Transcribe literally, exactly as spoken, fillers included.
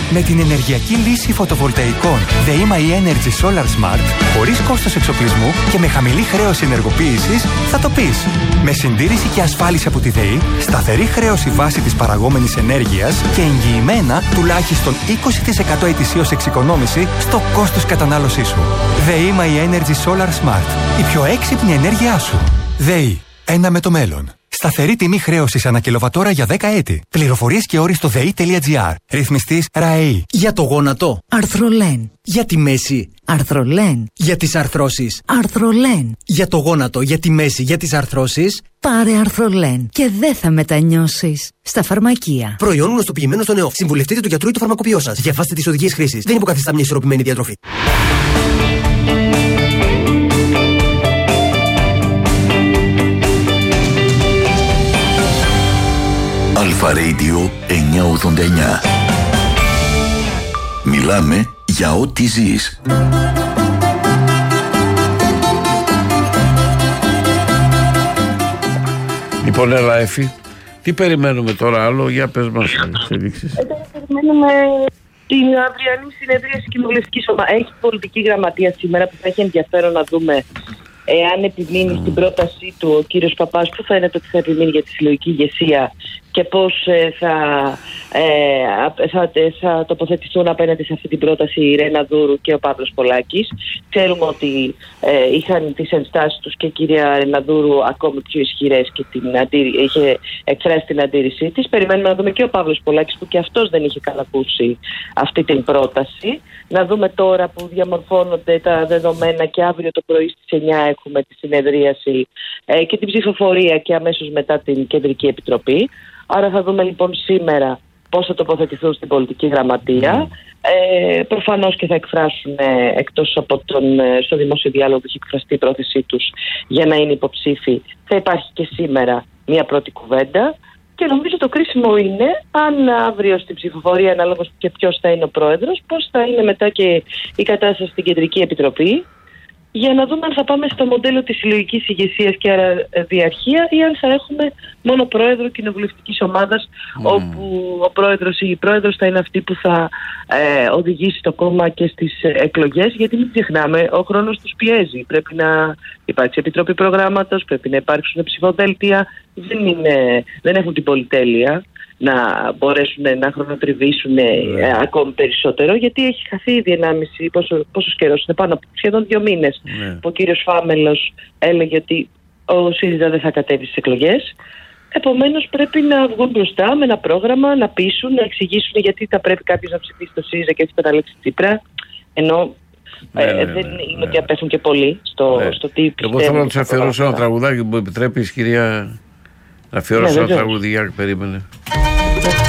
Με την ενεργειακή λύση φωτοβολταϊκών ΔΕΗ Energy Solar Smart, χωρίς κόστος εξοπλισμού και με χαμηλή χρέωση ενεργοποίησης, θα το πεις. Με συντήρηση και ασφάλιση από τη ΔΕΗ, σταθερή χρέωση βάση της παραγόμενης ενέργειας και εγγυημένα τουλάχιστον είκοσι τοις εκατό ετησίως εξοικονόμηση στο κόστος κατανάλωσής σου. ΔΕΗ Energy Solar Smart. Η πιο έξυπνη ενέργειά σου. ΔΕΗ. Ένα με το μέλλον. Σταθερή τιμή χρέωσης ανά κιλοβατόρα για δέκα έτη. Πληροφορίες και όροι στο δei τελεία τζι άρ. Ρυθμιστής ΡΑΕΗ. Για το γόνατο. Αρθρολέν. Για τη μέση. Αρθρολέν. Για τις αρθρώσεις. Αρθρολέν. Για το γόνατο, για τη μέση, για τις αρθρώσεις. Πάρε Αρθρολέν και δεν θα μετανιώσεις. Στα φαρμακεία. Προϊόν γνωστοποιημένο στον ΕΟΦ. Συμβουλευτείτε το γιατρό ή το φαρμακοποιό σας. Διαβάστε τις οδηγίες χρήσης. Δεν υποκαθιστά μια ισορροπημένη διατροφή. Αλφα Radio εννιακόσια ογδόντα εννιά. Μιλάμε για ό,τι ζεις. Λοιπόν, έλα Εφη, τι περιμένουμε τώρα άλλο, για πες μας εξελίξεις. Ε, περιμένουμε την αυριανή συνεδρίαση κοινοβουλευτικής ομάδας. Έχει πολιτική γραμματεία σήμερα που θα έχει ενδιαφέρον να δούμε εάν επιμείνει στην πρότασή του ο κύριος Παπάς, που φαίνεται ότι θα επιμείνει για τη συλλογική ηγεσία και πώς ε, θα, ε, θα, θα τοποθετηθούν απέναντι σε αυτή την πρόταση η Ρένα Δούρου και ο Παύλος Πολάκης. Ξέρουμε ότι ε, είχαν τις ενστάσεις τους και η κυρία Ρένα Δούρου ακόμη πιο ισχυρές και την αντίρρη, είχε εκφράσει την αντίρρησή της. Περιμένουμε να δούμε και ο Παύλος Πολάκης, που και αυτός δεν είχε καλακούσει αυτή την πρόταση. Να δούμε τώρα που διαμορφώνονται τα δεδομένα και αύριο το πρωί στις εννιά έχουμε τη συνεδρίαση ε, και την ψηφοφορία και αμέσως μετά την Κεντρική Επιτροπή. Άρα θα δούμε λοιπόν σήμερα πώς θα τοποθετηθούν στην πολιτική γραμματεία. Ε, προφανώς και θα εκφράσουν ε, εκτός από τον ε, στο δημόσιο διάλογο που έχει εκφραστεί η πρόθεσή τους για να είναι υποψήφοι. Θα υπάρχει και σήμερα μια πρώτη κουβέντα. Και νομίζω το κρίσιμο είναι αν αύριο στην ψηφοφορία, ανάλογα και ποιος θα είναι ο πρόεδρος, πώς θα είναι μετά και η κατάσταση στην Κεντρική Επιτροπή, για να δούμε αν θα πάμε στο μοντέλο της συλλογικής ηγεσίας και άρα διαρχία, ή αν θα έχουμε μόνο πρόεδρο κοινοβουλευτικής ομάδας, mm. όπου ο πρόεδρος ή η πρόεδρος θα είναι αυτή που θα ε, οδηγήσει το κόμμα και στις εκλογές, γιατί μην ξεχνάμε, ο χρόνος τους πιέζει. Πρέπει να υπάρξει επιτροπή προγράμματος, πρέπει να υπάρξουν ψηφοδέλτια, δεν, είναι, δεν έχουν την πολυτέλεια να μπορέσουν να χρονοτριβήσουν yeah. ε, ακόμη περισσότερο, γιατί έχει χαθεί ήδη ενάμιση, πόσο, πόσος καιρός είναι, πάνω από σχεδόν δύο μήνες yeah. που ο κύριος Φάμελος έλεγε ότι ο ΣΥΡΙΖΑ δεν θα κατέβει στις εκλογές. Επομένως πρέπει να βγουν μπροστά με ένα πρόγραμμα, να πείσουν, να εξηγήσουν γιατί θα πρέπει κάποιος να ψηφίσει το ΣΥΡΙΖΑ και έτσι θα τα λέξει Τσίπρα, ενώ ναι, ε, ναι, δεν ναι, είναι ναι. ότι απέχουν και πολύ στο, ναι. στο τι πιστεύουν. Εγώ θέλω να τους αφιερώσω ένα τραγουδάκι που επιτρέπεις, κυρία, να αφιερώσω ναι, ένα τραγουδάκι, περίμενε.